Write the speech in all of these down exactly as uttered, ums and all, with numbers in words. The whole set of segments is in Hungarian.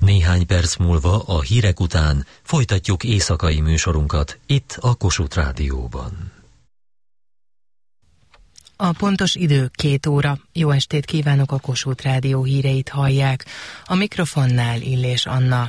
Néhány perc múlva a hírek után folytatjuk éjszakai műsorunkat itt a Kossuth Rádióban. A pontos idő két óra. Jó estét kívánok, a Kossuth Rádió híreit hallják. A mikrofonnál Illés Anna.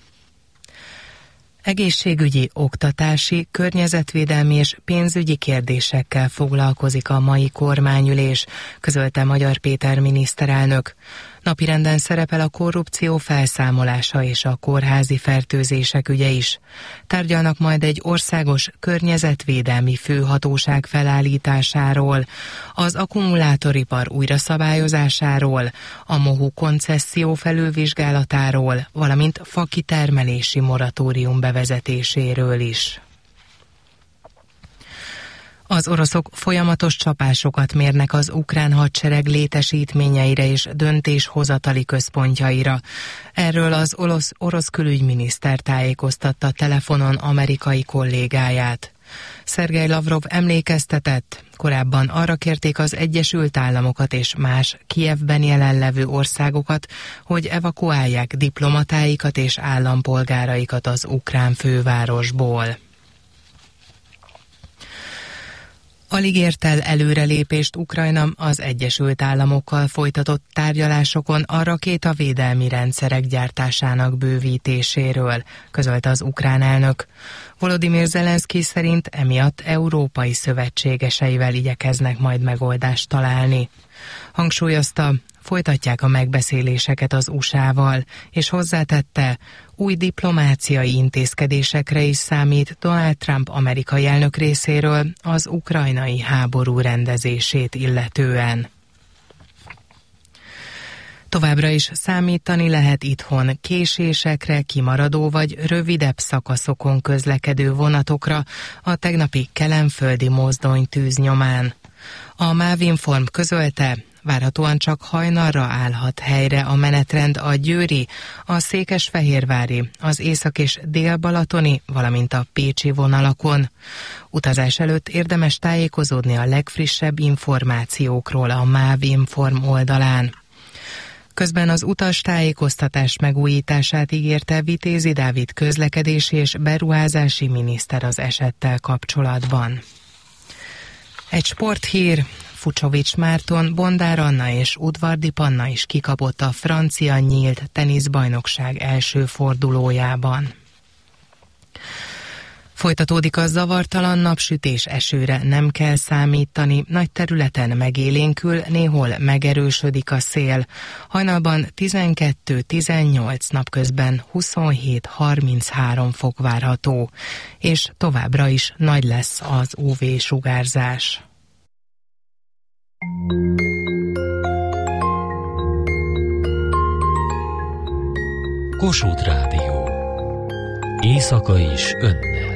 Egészségügyi, oktatási, környezetvédelmi és pénzügyi kérdésekkel foglalkozik a mai kormányülés, közölte Magyar Péter miniszterelnök. Napirenden szerepel a korrupció felszámolása és a kórházi fertőzések ügye is. Tárgyalnak majd egy országos környezetvédelmi főhatóság felállításáról, az akkumulátoripar újraszabályozásáról, a MOHU koncesszió felülvizsgálatáról, valamint fakitermelési moratórium bevezetéséről is. Az oroszok folyamatos csapásokat mérnek az ukrán hadsereg létesítményeire és döntéshozatali központjaira. Erről az orosz, orosz külügyminiszter tájékoztatta telefonon amerikai kollégáját. Szergej Lavrov emlékeztetett, korábban arra kérték az Egyesült Államokat és más Kijevben jelenlevő országokat, hogy evakuálják diplomatáikat és állampolgáraikat az ukrán fővárosból. Alig ért el előrelépést Ukrajna az Egyesült Államokkal folytatott tárgyalásokon a rakétavédelmi rendszerek gyártásának bővítéséről, közölte az ukrán elnök. Volodymyr Zelenszky szerint emiatt európai szövetségeseivel igyekeznek majd megoldást találni. Hangsúlyozta, folytatják a megbeszéléseket az u es á-val, és hozzátette, új diplomáciai intézkedésekre is számít Donald Trump amerikai elnök részéről az ukrajnai háború rendezését illetően. Továbbra is számítani lehet itthon késésekre, kimaradó vagy rövidebb szakaszokon közlekedő vonatokra a tegnapi kelenföldi mozdonytűz nyomán. A Mávinform közölte, várhatóan csak hajnalra állhat helyre a menetrend a győri, a székesfehérvári, az észak- és délbalatoni, valamint a pécsi vonalakon. Utazás előtt érdemes tájékozódni a legfrissebb információkról a Mávinform oldalán. Közben az utas tájékoztatás megújítását ígérte Vitézi Dávid közlekedési és beruházási miniszter az esettel kapcsolatban. Egy sporthír. Fucsovics Márton, Bondár Anna és Udvardi Panna is kikapott a francia nyílt teniszbajnokság első fordulójában. Folytatódik a zavartalan napsütés, esőre nem kell számítani, nagy területen megélénkül, néhol megerősödik a szél. Hajnalban tizenkettő-tizennyolc, napközben huszonhét harminchárom fok várható, és továbbra is nagy lesz az ú vé-sugárzás. Kossuth Rádió. Éjszaka is önnel.